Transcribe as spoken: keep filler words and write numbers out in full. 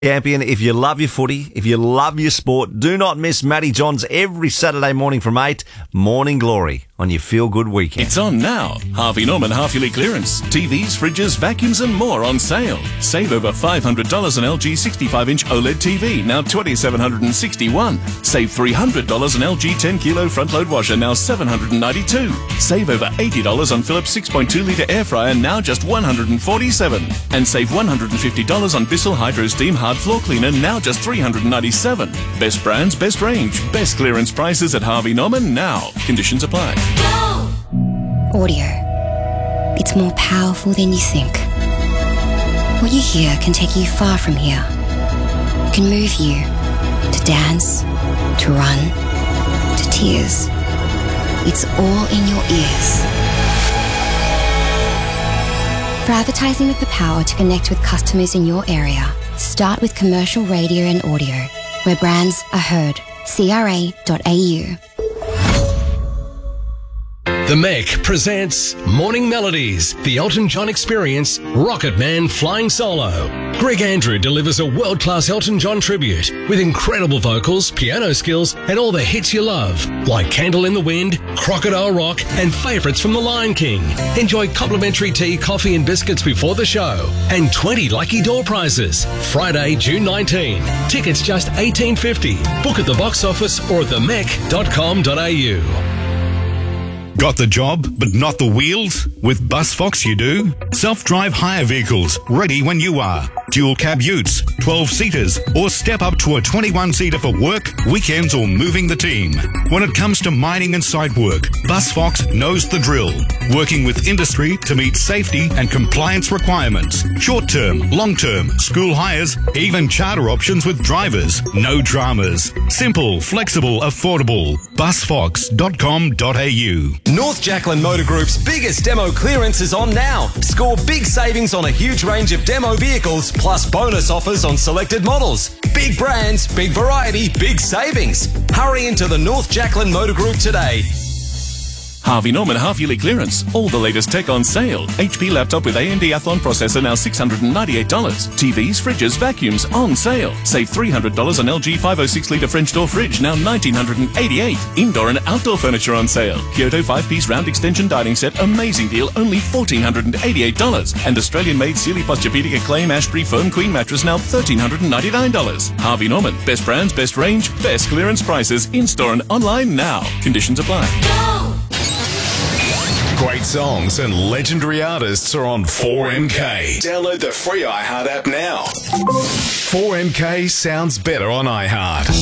Champion, if you love your footy, if you love your sport, do not miss Matty Johns every Saturday morning from eight, Morning Glory, on your feel-good weekend. It's on now. Harvey Norman half-yearly clearance. T Vs, fridges, vacuums and more on sale. Save over five hundred dollars on L G sixty-five inch OLED T V, now two thousand seven hundred sixty-one dollars. Save three hundred dollars on L G ten kilo front-load washer, now seven hundred ninety-two dollars. Save over eighty dollars on Philips six point two litre air fryer, now just one hundred forty-seven dollars. And save one hundred fifty dollars on Bissell Hydro Steam Hard Floor Cleaner, now just three hundred ninety-seven dollars. Best brands, best range, best clearance prices at Harvey Norman now. Conditions apply. Audio. It's more powerful than you think. What you hear can take you far from here. It can move you to dance, to run, to tears. It's all in your ears. For advertising with the power to connect with customers in your area, start with commercial radio and audio, where brands are heard. C R A dot A U. The Mech presents Morning Melodies, the Elton John Experience, Rocket Man Flying Solo. Greg Andrew delivers a world-class Elton John tribute with incredible vocals, piano skills, and all the hits you love, like Candle in the Wind, Crocodile Rock, and favourites from The Lion King. Enjoy complimentary tea, coffee, and biscuits before the show, and twenty lucky door prizes. Friday, June nineteenth. Tickets just eighteen fifty. Book at the box office or at the mech dot com dot a u. Got the job, but not the wheels? With BusFox you do. Self-drive hire vehicles, ready when you are. Dual cab utes, twelve-seaters, or step up to a twenty-one-seater for work, weekends, or moving the team. When it comes to mining and site work, BusFox knows the drill. Working with industry to meet safety and compliance requirements. Short-term, long-term, school hires, even charter options with drivers. No dramas. Simple, flexible, affordable. bus fox dot com dot a u. North Jacqueline Motor Group's biggest demo clearance is on now. Score big savings on a huge range of demo vehicles, plus bonus offers on selected models. Big brands, big variety, big savings. Hurry into the North Jacqueline Motor Group today. Harvey Norman half-yearly clearance. All the latest tech on sale. H P laptop with A M D Athlon processor, now six hundred ninety-eight dollars. T Vs, fridges, vacuums on sale. Save three hundred dollars on L G five oh six litre French door fridge, now one thousand nine hundred eighty-eight dollars. Indoor and outdoor furniture on sale. Kyoto five-piece round extension dining set, amazing deal, only one thousand four hundred eighty-eight dollars. And Australian-made Sealy Posturepedic Acclaim Ashbury Foam Queen mattress, now one thousand three hundred ninety-nine dollars. Harvey Norman. Best brands, best range, best clearance prices. In-store and online now. Conditions apply. Go! Great songs and legendary artists are on four M K. Download the free iHeart app now. four M K sounds better on iHeart.